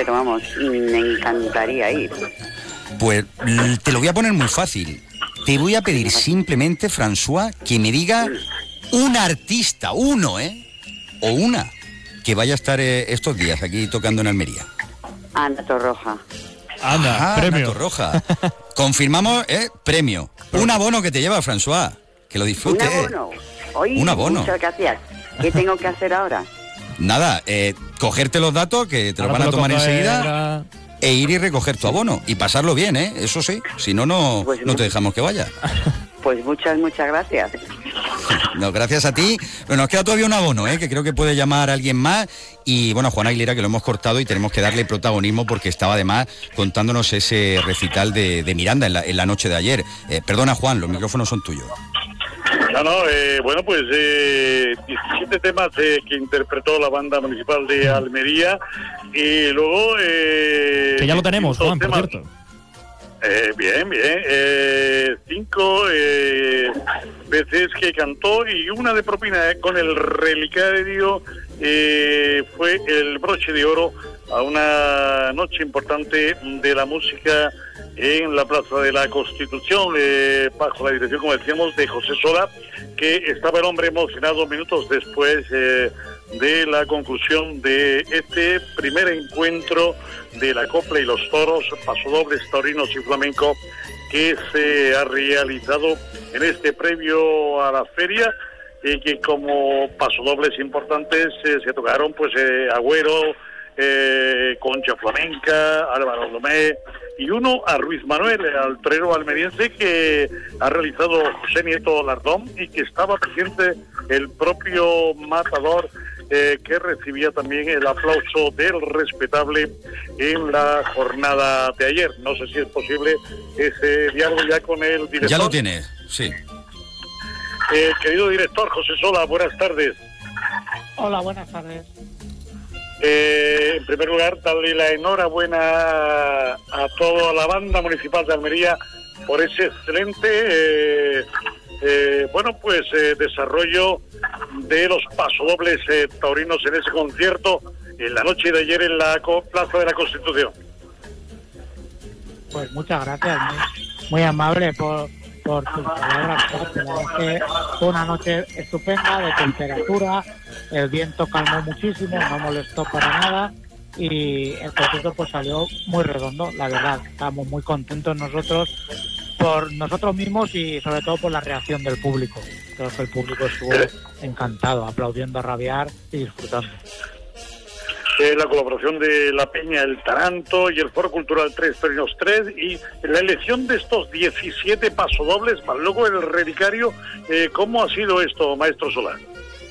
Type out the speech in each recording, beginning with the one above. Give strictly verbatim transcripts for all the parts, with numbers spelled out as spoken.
pero vamos, me encantaría ir. Pues te lo voy a poner muy fácil. Te voy a pedir simplemente, François, que me diga un artista, uno, ¿eh? O una, que vaya a estar eh, estos días aquí tocando en Almería. Ana Torroja. Anda, ah, premio. Ana Torroja. Confirmamos, ¿eh? Premio. Un abono que te lleva, François. Que lo disfrute. Un abono. Hoy, un abono. Muchas gracias. ¿Qué tengo que hacer ahora? Nada, eh, cogerte los datos que te los Ahora van a te lo tomar toca enseguida era- e ir y recoger tu abono y pasarlo bien, ¿eh? Eso sí, si no, no, Pues no no. te dejamos que vaya. Pues muchas, muchas gracias. No, gracias a ti. Bueno, nos queda todavía un abono, ¿eh? Que creo que puede llamar a alguien más. Y bueno, Juan Aguilera, que lo hemos cortado y tenemos que darle protagonismo porque estaba además contándonos ese recital de, de Miranda en la, en la noche de ayer. Eh, perdona, Juan, los micrófonos son tuyos. No, no, eh, bueno, pues eh, diecisiete temas eh, que interpretó la banda municipal de Almería y luego... Eh, Que ya lo tenemos, Juan, por temas, cierto. Eh, bien, bien. Eh, cinco eh, veces que cantó y una de propina eh, con el relicario eh, fue el broche de oro a una noche importante de la música en la Plaza de la Constitución, eh, bajo la dirección, como decíamos, de José Sola, que estaba el hombre emocionado minutos después eh, de la conclusión de este primer encuentro de la copla y los toros, pasodobles, taurinos y flamenco, que se ha realizado en este previo a la feria, y que como pasodobles importantes eh, se tocaron pues eh, Agüero, eh, Concha Flamenca, Álvaro Lomé y uno a Ruiz Manuel, al torero almeriense que ha realizado José Nieto Lardón y que estaba presente el propio matador, eh, que recibía también el aplauso del respetable en la jornada de ayer. No sé si es posible ese diálogo ya con el director. Ya lo tienes, sí. Eh, querido director José Sola, buenas tardes. Hola, buenas tardes. Eh, en primer lugar, darle la enhorabuena a toda la banda municipal de Almería por ese excelente, eh, eh, bueno, pues eh, desarrollo de los pasodobles eh, taurinos en ese concierto en la noche de ayer en la co- Plaza de la Constitución. Pues muchas gracias, muy, muy amable por, por tus palabras. La verdad es que fue una noche estupenda de temperatura, el viento calmó muchísimo, no molestó para nada y el concierto pues salió muy redondo, la verdad. Estamos muy contentos nosotros por nosotros mismos y sobre todo por la reacción del público. Creo que el público estuvo encantado, aplaudiendo a rabiar y disfrutando. Eh, la colaboración de la Peña El Taranto y el Foro Cultural Tres Torinos tres y la elección de estos diecisiete pasodobles, más luego el relicario. Eh, ¿Cómo ha sido esto, maestro Solar?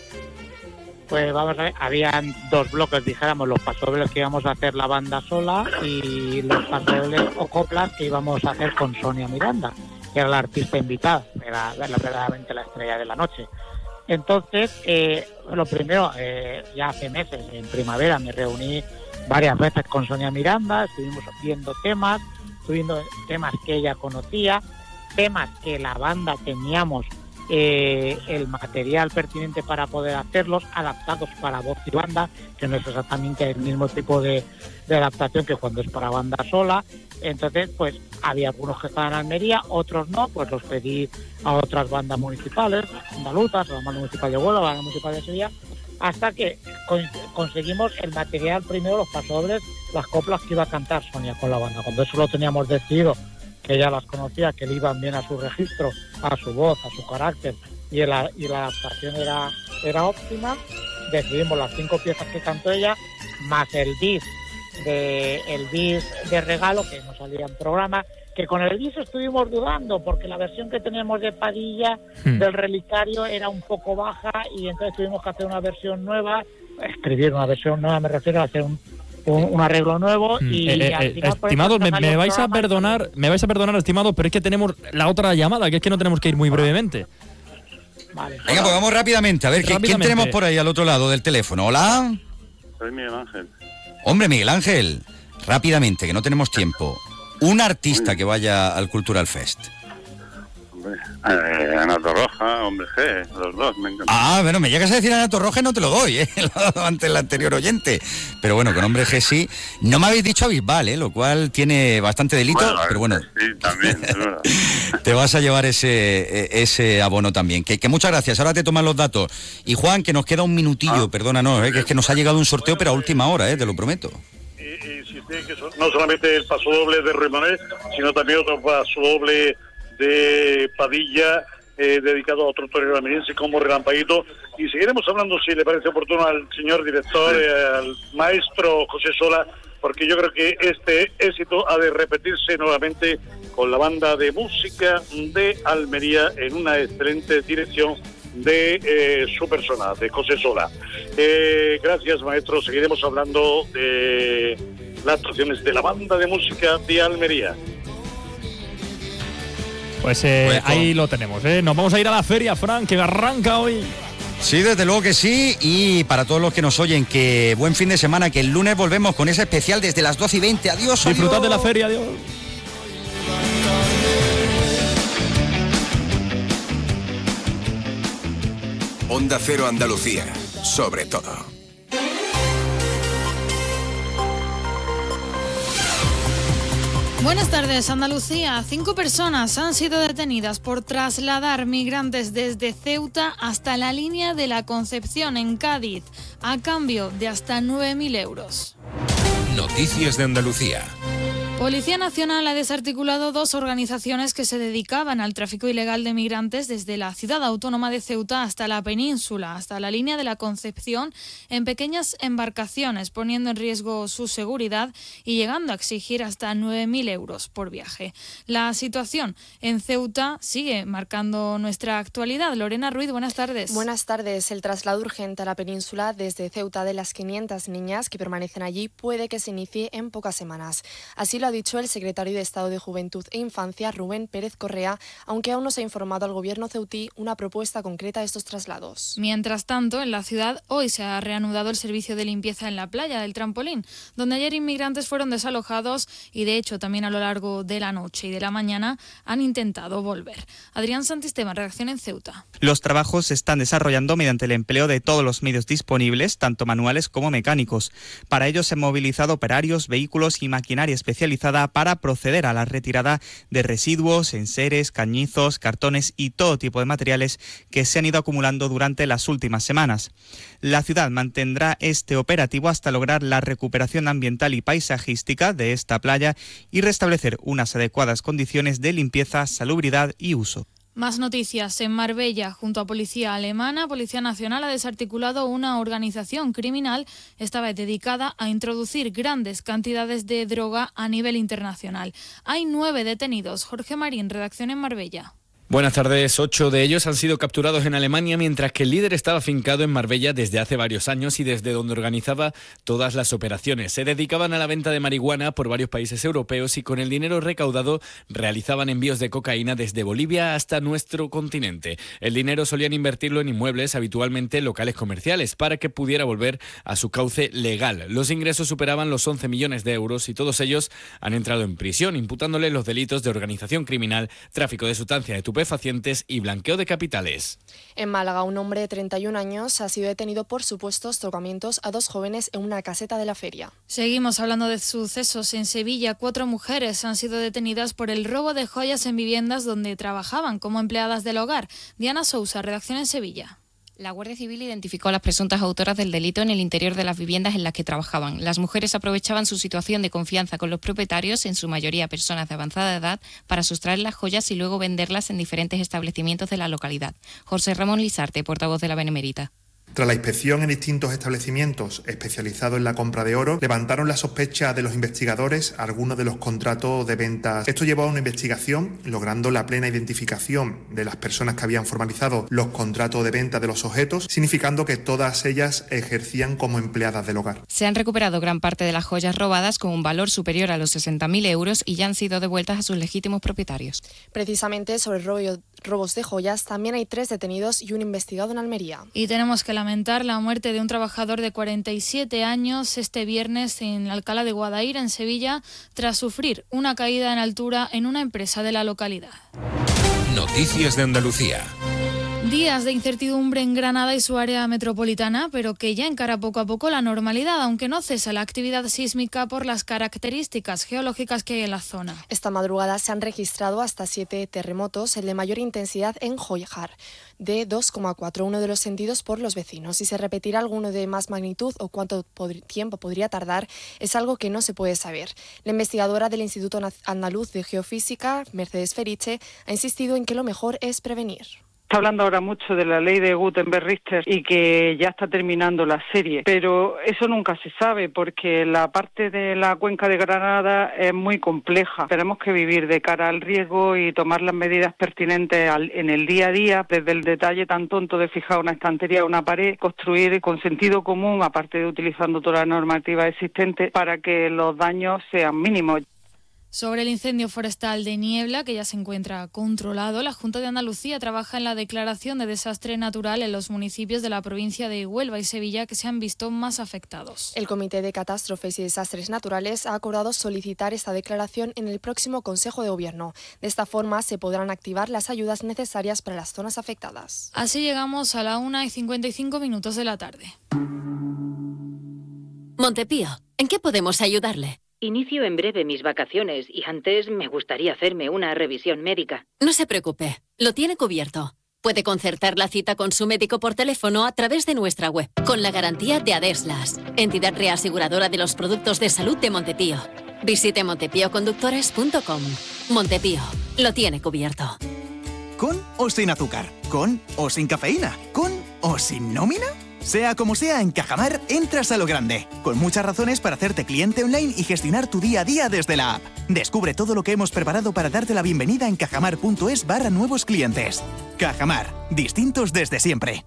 Pues vamos a ver, habían dos bloques, dijéramos, los pasodobles que íbamos a hacer la banda sola y los pasodobles o coplas que íbamos a hacer con Sonia Miranda, que era la artista invitada, era verdaderamente la estrella de la noche. Entonces, eh, lo primero, eh, ya hace meses, en primavera, me reuní varias veces con Sonia Miranda, estuvimos viendo temas, viendo temas que ella conocía, temas que la banda teníamos eh, el material pertinente para poder hacerlos, adaptados para voz y banda, que no es exactamente el mismo tipo de, de adaptación que cuando es para banda sola. Entonces, pues había algunos que estaban en Almería, otros no, pues los pedí a otras bandas municipales, andaluzas, la banda municipal de Huelva, la banda municipal de Sevilla, hasta que con, conseguimos el material primero, los pasodobles, las coplas que iba a cantar Sonia con la banda. Cuando eso lo teníamos decidido, que ella las conocía, que le iban bien a su registro, a su voz, a su carácter, y la, y la adaptación era, era óptima, decidimos las cinco piezas que cantó ella, más el bis de el bis de regalo que no salía en programa, que con el bis estuvimos dudando porque la versión que teníamos de Padilla hmm. del relicario era un poco baja y entonces tuvimos que hacer una versión nueva, escribir una versión nueva, me refiero a hacer un un, un arreglo nuevo hmm. y, eh, y al eh, final, estimados, me, me vais a perdonar, me vais a perdonar, estimados, pero es que tenemos la otra llamada, que es que no tenemos que ir muy brevemente. Vale. Venga, pues vamos rápidamente, a ver, rápidamente. ¿quién tenemos por ahí al otro lado del teléfono? Hola. Soy Miguel Ángel. Hombre, Miguel Ángel, rápidamente, que no tenemos tiempo. Un artista que vaya al Cultural Fest. hombre. Eh, Ana Torroja, hombre G, los dos, me encantan. Ah, bueno, me llegas a decir Ana Torroja y no te lo doy, ¿eh? Lo he dado ante el anterior oyente. Pero bueno, con hombre G sí. No me habéis dicho a Bisbal, ¿eh? Lo cual tiene bastante delito, Bueno, pero bueno. Sí, también, es verdad. Te vas a llevar ese ese abono también. Que, que muchas gracias, ahora te toman los datos. Y Juan, que nos queda un minutillo, Ah. perdónanos, ¿eh? Que es que nos ha llegado un sorteo, pero a última hora, ¿eh? Te lo prometo. Y, y insistir que so- no solamente el paso doble de Ruiz Manuel, sino también otro paso doble de Padilla, eh, dedicado a otro torero almeriense como Relampaguito. Y seguiremos hablando, si le parece oportuno, al señor director, eh, al maestro José Sola, porque yo creo que este éxito ha de repetirse nuevamente con la banda de música de Almería en una excelente dirección de eh, su persona, de José Sola. Eh, gracias, maestro. Seguiremos hablando de las actuaciones de la banda de música de Almería. Pues eh, Pues con- ahí lo tenemos, ¿eh? Nos vamos a ir a la feria, Fran, que arranca hoy. Sí, desde luego que sí. Y para todos los que nos oyen, que buen fin de semana, que el lunes volvemos con ese especial desde las doce y veinte. Adiós, Disfrutad adiós. de la feria, adiós. Onda Cero Andalucía, sobre todo. Buenas tardes, Andalucía. Cinco personas han sido detenidas por trasladar migrantes desde Ceuta hasta la línea de la Concepción en Cádiz, a cambio de hasta nueve mil euros. Noticias de Andalucía. Policía Nacional ha desarticulado dos organizaciones que se dedicaban al tráfico ilegal de migrantes desde la ciudad autónoma de Ceuta hasta la península, hasta la línea de la Concepción, en pequeñas embarcaciones, poniendo en riesgo su seguridad y llegando a exigir hasta nueve mil euros por viaje. La situación en Ceuta sigue marcando nuestra actualidad. Lorena Ruiz, buenas tardes. Buenas tardes. El traslado urgente a la península desde Ceuta de las quinientas niñas que permanecen allí puede que se inicie en pocas semanas. Así lo ha dicho el secretario de Estado de Juventud e Infancia, Rubén Pérez Correa, aunque aún no se ha informado al gobierno ceutí una propuesta concreta de estos traslados. Mientras tanto, en la ciudad hoy se ha reanudado el servicio de limpieza en la playa del Trampolín, donde ayer inmigrantes fueron desalojados y de hecho también a lo largo de la noche y de la mañana han intentado volver. Adrián Santisteban, redacción en Ceuta. Los trabajos se están desarrollando mediante el empleo de todos los medios disponibles, tanto manuales como mecánicos. Para ello se han movilizado operarios, vehículos y maquinaria especializada para proceder a la retirada de residuos, enseres, cañizos, cartones y todo tipo de materiales que se han ido acumulando durante las últimas semanas. La ciudad mantendrá este operativo hasta lograr la recuperación ambiental y paisajística de esta playa y restablecer unas adecuadas condiciones de limpieza, salubridad y uso. Más noticias. En Marbella, junto a Policía Alemana, Policía Nacional ha desarticulado una organización criminal, esta vez dedicada a introducir grandes cantidades de droga a nivel internacional. Hay nueve detenidos. Jorge Marín, redacción en Marbella. Buenas tardes. Ocho de ellos han sido capturados en Alemania, mientras que el líder estaba afincado en Marbella desde hace varios años y desde donde organizaba todas las operaciones. Se dedicaban a la venta de marihuana por varios países europeos y con el dinero recaudado realizaban envíos de cocaína desde Bolivia hasta nuestro continente. El dinero solían invertirlo en inmuebles, habitualmente locales comerciales, para que pudiera volver a su cauce legal. Los ingresos superaban los once millones de euros y todos ellos han entrado en prisión, imputándoles los delitos de organización criminal, tráfico de sustancias de estupefacientes y blanqueo de capitales. En Málaga, un hombre de treinta y un años ha sido detenido por supuestos tocamientos a dos jóvenes en una caseta de la feria. Seguimos hablando de sucesos. En Sevilla, cuatro mujeres han sido detenidas por el robo de joyas en viviendas donde trabajaban como empleadas del hogar. Diana Sousa, redacción en Sevilla. La Guardia Civil identificó a las presuntas autoras del delito en el interior de las viviendas en las que trabajaban. Las mujeres aprovechaban su situación de confianza con los propietarios, en su mayoría personas de avanzada edad, para sustraer las joyas y luego venderlas en diferentes establecimientos de la localidad. José Ramón Lisarte, portavoz de la Benemérita. Tras la inspección en distintos establecimientos especializados en la compra de oro, levantaron la sospecha de los investigadores algunos de los contratos de ventas. Esto llevó a una investigación, logrando la plena identificación de las personas que habían formalizado los contratos de venta de los objetos, significando que todas ellas ejercían como empleadas del hogar. Se han recuperado gran parte de las joyas robadas con un valor superior a los sesenta mil euros y ya han sido devueltas a sus legítimos propietarios. Precisamente sobre robo, robos de joyas, también hay tres detenidos y un investigado en Almería. Y tenemos que lamentar la muerte de un trabajador de cuarenta y siete años este viernes en Alcalá de Guadaira, en Sevilla, tras sufrir una caída en altura en una empresa de la localidad. Noticias de Andalucía. Días de incertidumbre en Granada y su área metropolitana, pero que ya encara poco a poco la normalidad, aunque no cesa la actividad sísmica por las características geológicas que hay en la zona. Esta madrugada se han registrado hasta siete terremotos, el de mayor intensidad en Joyjar, de dos coma cuatro, uno de los sentidos por los vecinos. Si se repetirá alguno de más magnitud o cuánto pod- tiempo podría tardar, es algo que no se puede saber. La investigadora del Instituto Andaluz de Geofísica, Mercedes Feriche, ha insistido en que lo mejor es prevenir. Está hablando ahora mucho de la ley de Gutenberg-Richter y que ya está terminando la serie, pero eso nunca se sabe porque la parte de la cuenca de Granada es muy compleja. Tenemos que vivir de cara al riesgo y tomar las medidas pertinentes al, en el día a día, desde el detalle tan tonto de fijar una estantería o una pared, construir con sentido común, aparte de utilizando toda la normativa existente, para que los daños sean mínimos. Sobre el incendio forestal de Niebla, que ya se encuentra controlado, la Junta de Andalucía trabaja en la declaración de desastre natural en los municipios de la provincia de Huelva y Sevilla que se han visto más afectados. El Comité de Catástrofes y Desastres Naturales ha acordado solicitar esta declaración en el próximo Consejo de Gobierno. De esta forma se podrán activar las ayudas necesarias para las zonas afectadas. Así llegamos a la una y cincuenta y cinco minutos de la tarde. Montepío, ¿en qué podemos ayudarle? Inicio en breve mis vacaciones y antes me gustaría hacerme una revisión médica. No se preocupe, lo tiene cubierto. Puede concertar la cita con su médico por teléfono a través de nuestra web, con la garantía de Adeslas, entidad reaseguradora de los productos de salud de Montepío. Visite montepío conductores punto com. Montepío, lo tiene cubierto. ¿Con o sin azúcar? ¿Con o sin cafeína? ¿Con o sin nómina? Sea como sea, en Cajamar entras a lo grande, con muchas razones para hacerte cliente online y gestionar tu día a día desde la app. Descubre todo lo que hemos preparado para darte la bienvenida en cajamar.es barra nuevos clientes. Cajamar, distintos desde siempre.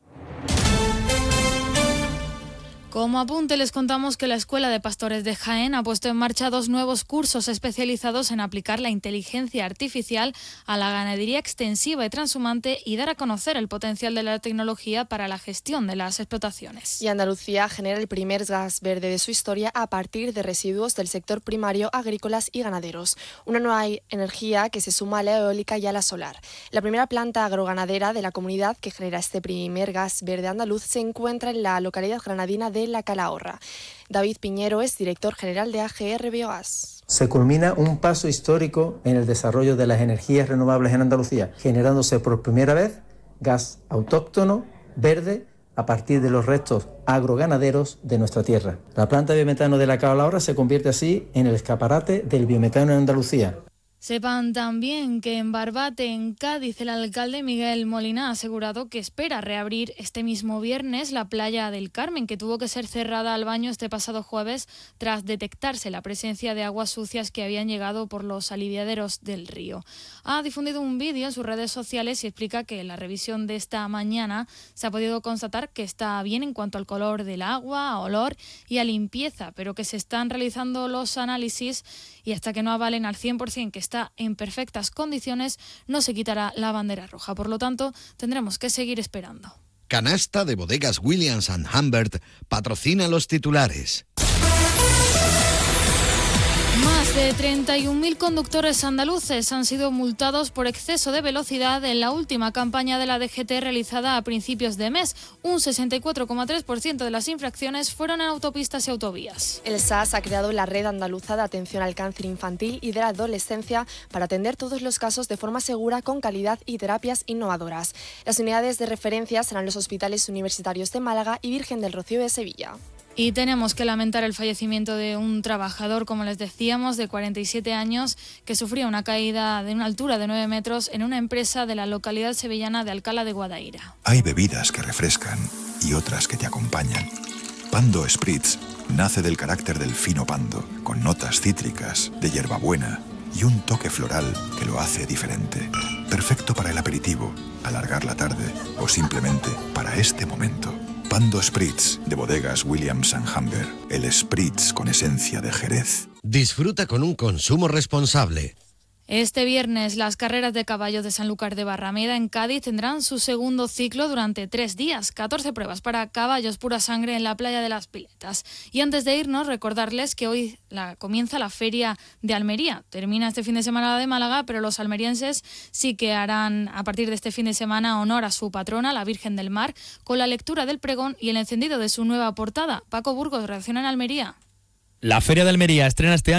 Como apunte les contamos que la Escuela de Pastores de Jaén ha puesto en marcha dos nuevos cursos especializados en aplicar la inteligencia artificial a la ganadería extensiva y transhumante y dar a conocer el potencial de la tecnología para la gestión de las explotaciones. Y Andalucía genera el primer gas verde de su historia a partir de residuos del sector primario, agrícolas y ganaderos. Una nueva energía que se suma a la eólica y a la solar. La primera planta agroganadera de la comunidad que genera este primer gas verde andaluz se encuentra en la localidad granadina de La Calahorra. David Piñero es director general de A G R Biogas. Se culmina un paso histórico en el desarrollo de las energías renovables en Andalucía, generándose por primera vez gas autóctono, verde, a partir de los restos agroganaderos de nuestra tierra. La planta de biometano de La Calahorra se convierte así en el escaparate del biometano en Andalucía. Sepan también que en Barbate, en Cádiz, el alcalde Miguel Molina ha asegurado que espera reabrir este mismo viernes la playa del Carmen, que tuvo que ser cerrada al baño este pasado jueves tras detectarse la presencia de aguas sucias que habían llegado por los aliviaderos del río. Ha difundido un vídeo en sus redes sociales y explica que en la revisión de esta mañana se ha podido constatar que está bien en cuanto al color del agua, a olor y a limpieza, pero que se están realizando los análisis y hasta que no avalen al cien por ciento que está en perfectas condiciones, no se quitará la bandera roja. Por lo tanto, tendremos que seguir esperando. Canasta de Bodegas Williams and Humbert patrocina los titulares. Más de treinta y un mil conductores andaluces han sido multados por exceso de velocidad en la última campaña de la D G T realizada a principios de mes. Un sesenta y cuatro coma tres por ciento de las infracciones fueron en autopistas y autovías. El S A S ha creado la Red Andaluza de Atención al Cáncer Infantil y de la Adolescencia para atender todos los casos de forma segura, con calidad y terapias innovadoras. Las unidades de referencia serán los hospitales universitarios de Málaga y Virgen del Rocío de Sevilla. Y tenemos que lamentar el fallecimiento de un trabajador, como les decíamos, de cuarenta y siete años, que sufrió una caída de una altura de nueve metros en una empresa de la localidad sevillana de Alcalá de Guadaira. Hay bebidas que refrescan y otras que te acompañan. Pando Spritz nace del carácter del fino pando, con notas cítricas, de hierbabuena y un toque floral que lo hace diferente. Perfecto para el aperitivo, alargar la tarde o simplemente para este momento. Pando Spritz, de Bodegas Williams and Humbert. El Spritz con esencia de Jerez. Disfruta con un consumo responsable. Este viernes las carreras de caballos de Sanlúcar de Barrameda en Cádiz tendrán su segundo ciclo durante tres días, catorce pruebas para caballos pura sangre en la playa de las Piletas. Y antes de irnos, recordarles que hoy la, comienza la Feria de Almería. Termina este fin de semana la de Málaga, pero los almerienses sí que harán a partir de este fin de semana honor a su patrona, la Virgen del Mar, con la lectura del pregón y el encendido de su nueva portada. Paco Burgos, reacciona en Almería. La Feria de Almería estrena este año